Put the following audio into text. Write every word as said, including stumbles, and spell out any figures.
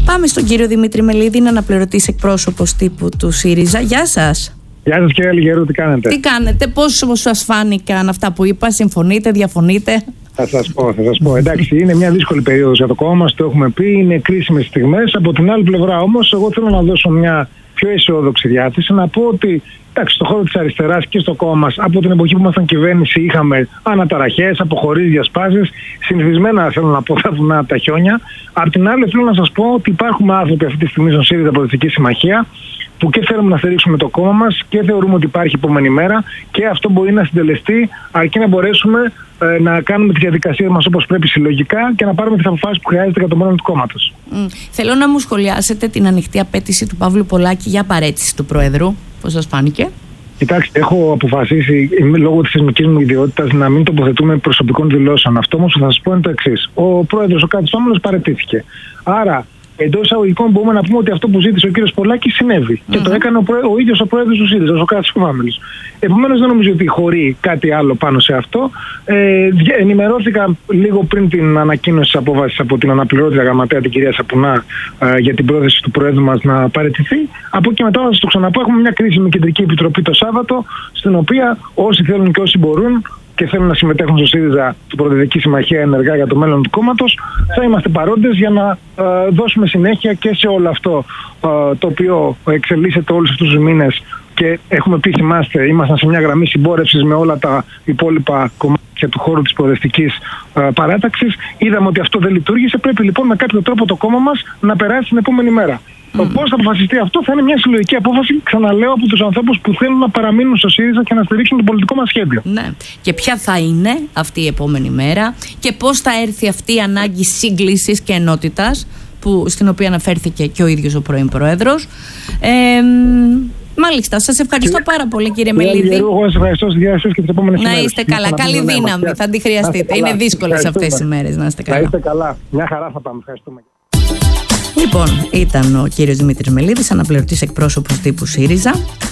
Πάμε στον κύριο Δημήτρη Μελίδη, είναι αναπληρωτής εκπρόσωπος τύπου του ΣΥΡΙΖΑ. Γεια σας. Γεια σας κύριε Λιγερού, τι κάνετε? Τι κάνετε, πώς σας φάνηκαν αυτά που είπα, συμφωνείτε, διαφωνείτε? Θα σας πω, θα σας πω. Εντάξει, είναι μια δύσκολη περίοδος για το κόμμα μας, το έχουμε πει, είναι κρίσιμες στιγμές. Από την άλλη πλευρά όμως, εγώ θέλω να δώσω μια πιο αισιόδοξη διάθεση, να πω ότι εντάξει, στον χώρο της αριστεράς και στο κόμμα μας, από την εποχή που ήμασταν κυβέρνηση, είχαμε αναταραχές, αποχωρήσεις, διασπάσεις. Συνηθισμένα θέλω να πω τα βουνά, τα χιόνια. Απ' την άλλη, θέλω να σας πω ότι υπάρχουν άνθρωποι αυτή τη στιγμή στον ΣΥΡΙΖΑ Προοδευτική Συμμαχία που και θέλουμε να στηρίξουμε το κόμμα μας και θεωρούμε ότι υπάρχει επόμενη μέρα και αυτό μπορεί να συντελεστεί αρκεί να μπορέσουμε ε, να κάνουμε τις διαδικασίες μας όπως πρέπει συλλογικά και να πάρουμε τις αποφάσεις που χρειάζεται για το μέλλον του κόμματος. Mm. Θέλω να μου σχολιάσετε την ανοιχτή απέτηση του Παύλου Πολάκη για παραίτηση του Προέδρου. Πώς σας φάνηκε? Κοιτάξτε, έχω αποφασίσει λόγω της θεσμικής μου ιδιότητας να μην τοποθετούμε προσωπικών δηλώσεων. Αυτό όμως θα σας πω είναι το εξής. Ο Πρόεδρος, ο Κατσόμαλος, παραιτήθηκε. Άρα, εντός εισαγωγικών μπορούμε να πούμε ότι αυτό που ζήτησε ο κύριος Πολάκης συνέβη. Mm-hmm. Και το έκανε ο, ο ίδιος ο πρόεδρος του ΣΥΡΙΖΑ, ο Κατσόμαλος. Επομένως, δεν νομίζω ότι χωρεί κάτι άλλο πάνω σε αυτό. Ε, ενημερώθηκα λίγο πριν την ανακοίνωση της απόβασης από την αναπληρώτρια γραμματέα, την κυρία Σαπουνά, ε, για την πρόθεση του Προέδρου μας να παραιτηθεί. Από εκεί μετά, θα σας το ξαναπώ, έχουμε μια κρίσιμη κεντρική επιτροπή το Σάββατο, στην οποία όσοι θέλουν και όσοι μπορούν και θέλουν να συμμετέχουν στο ΣΥΡΙΖΑ, την Προοδευτική Συμμαχία, ενεργά για το μέλλον του κόμματος, θα είμαστε παρόντες για να ε, δώσουμε συνέχεια και σε όλο αυτό ε, το οποίο εξελίσσεται όλους αυτούς τους μήνες και έχουμε πει, θυμάστε, ήμασταν σε μια γραμμή συμπόρευσης με όλα τα υπόλοιπα κομμάτια του χώρου της προοδευτικής ε, παράταξης. Είδαμε ότι αυτό δεν λειτουργήσε. Πρέπει λοιπόν με κάποιο τρόπο το κόμμα μας να περάσει την επόμενη μέρα. Mm. Πώς θα αποφασιστεί αυτό θα είναι μια συλλογική απόφαση, ξαναλέω, από τους ανθρώπους που θέλουν να παραμείνουν στο ΣΥΡΙΖΑ και να στηρίξουν το πολιτικό μας σχέδιο. Ναι. Και ποια θα είναι αυτή η επόμενη μέρα και πώς θα έρθει αυτή η ανάγκη σύγκλησης και ενότητας που, στην οποία αναφέρθηκε και ο ίδιος ο πρώην Πρόεδρος. Ε, Μάλιστα, σας ευχαριστώ και... πάρα πολύ κύριε Μελίδη. Εγώ σας ευχαριστώ στη διάθεση και τις επόμενες να ημέρες. είστε καλά, καλή δύναμη, θα τη χρειαστείτε. Είναι δύσκολες αυτές οι μέρες, να είστε καλά. Να είστε καλά, μια χαρά θα πάμε, ευχαριστούμε. Λοιπόν, ήταν ο κύριος Δημήτρης Μελίδης, αναπληρωτής εκπρόσωπος τύπου ΣΥΡΙΖΑ.